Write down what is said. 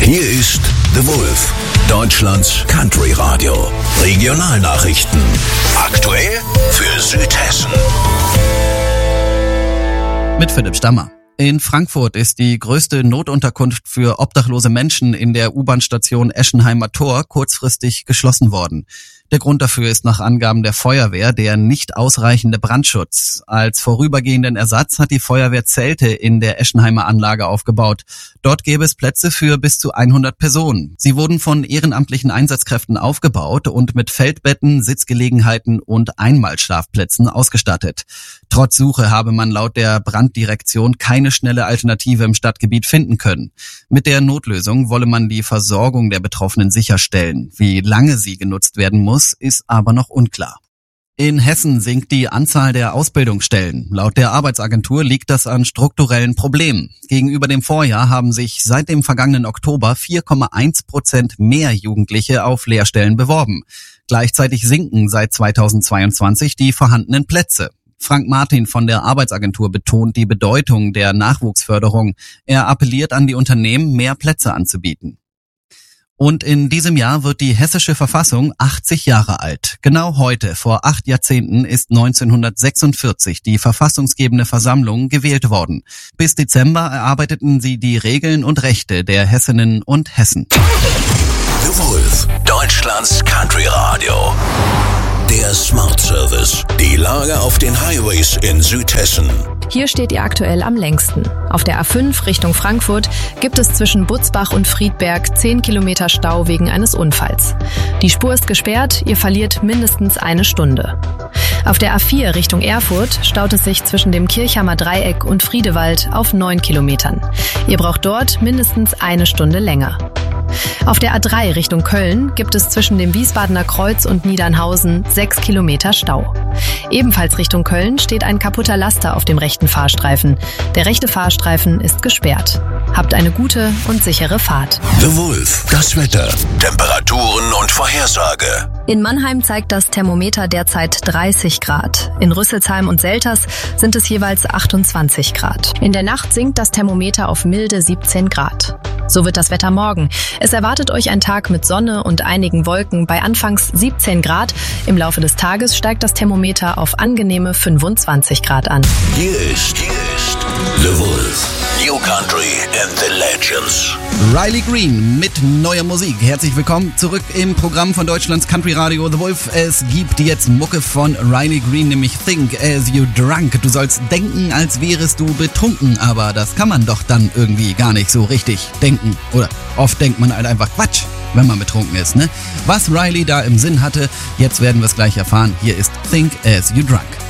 Hier ist The Wolf, Deutschlands Country Radio. Regionalnachrichten. Aktuell für Südhessen. Mit Philipp Stammer. In Frankfurt ist die größte Notunterkunft für obdachlose Menschen in der U-Bahn-Station Eschenheimer Tor kurzfristig geschlossen worden. Der Grund dafür ist nach Angaben der Feuerwehr der nicht ausreichende Brandschutz. Als vorübergehenden Ersatz hat die Feuerwehr Zelte in der Eschenheimer Anlage aufgebaut. Dort gäbe es Plätze für bis zu 100 Personen. Sie wurden von ehrenamtlichen Einsatzkräften aufgebaut und mit Feldbetten, Sitzgelegenheiten und Einmalschlafplätzen ausgestattet. Trotz Suche habe man laut der Branddirektion keine schnelle Alternative im Stadtgebiet finden können. Mit der Notlösung wolle man die Versorgung der Betroffenen sicherstellen. Wie lange sie genutzt werden muss, ist aber noch unklar. In Hessen sinkt die Anzahl der Ausbildungsstellen. Laut der Arbeitsagentur liegt das an strukturellen Problemen. Gegenüber dem Vorjahr haben sich seit dem vergangenen Oktober 4,1% mehr Jugendliche auf Lehrstellen beworben. Gleichzeitig sinken seit 2022 die vorhandenen Plätze. Frank Martin von der Arbeitsagentur betont die Bedeutung der Nachwuchsförderung. Er appelliert an die Unternehmen, mehr Plätze anzubieten. Und in diesem Jahr wird die hessische Verfassung 80 Jahre alt. Genau heute, vor 8 Jahrzehnten, ist 1946 die verfassungsgebende Versammlung gewählt worden. Bis Dezember erarbeiteten sie die Regeln und Rechte der Hessinnen und Hessen. The Wolf, Deutschlands Country Radio. Der Smart Service. Die Lage auf den Highways in Südhessen. Hier steht ihr aktuell am längsten. Auf der A5 Richtung Frankfurt gibt es zwischen Butzbach und Friedberg 10 Kilometer Stau wegen eines Unfalls. Die Spur ist gesperrt, ihr verliert mindestens eine Stunde. Auf der A4 Richtung Erfurt staut es sich zwischen dem Kirchhammer Dreieck und Friedewald auf 9 Kilometern. Ihr braucht dort mindestens eine Stunde länger. Auf der A3 Richtung Köln gibt es zwischen dem Wiesbadener Kreuz und Niedernhausen 6 Kilometer Stau. Ebenfalls Richtung Köln steht ein kaputter Laster auf dem rechten Fahrstreifen. Der rechte Fahrstreifen ist gesperrt. Habt eine gute und sichere Fahrt. The Wolf, das Wetter, Temperaturen und Vorhersage. In Mannheim zeigt das Thermometer derzeit 30 Grad. In Rüsselsheim und Selters sind es jeweils 28 Grad. In der Nacht sinkt das Thermometer auf milde 17 Grad. So wird das Wetter morgen. Es erwartet euch ein Tag mit Sonne und einigen Wolken bei anfangs 17 Grad. Im Laufe des Tages steigt das Thermometer auf angenehme 25 Grad an. Hier ist The Wolf. New Country and the Legends. Riley Green mit neuer Musik. Herzlich willkommen zurück im Programm von Deutschlands Country Radio The Wolf. Es gibt jetzt Mucke von Riley Green, nämlich Think As You Drunk. Du sollst denken, als wärest du betrunken, aber das kann man doch dann irgendwie gar nicht so richtig denken. Oder oft denkt man halt einfach Quatsch, wenn man betrunken ist, ne? Was Riley da im Sinn hatte, jetzt werden wir es gleich erfahren. Hier ist Think As You Drunk.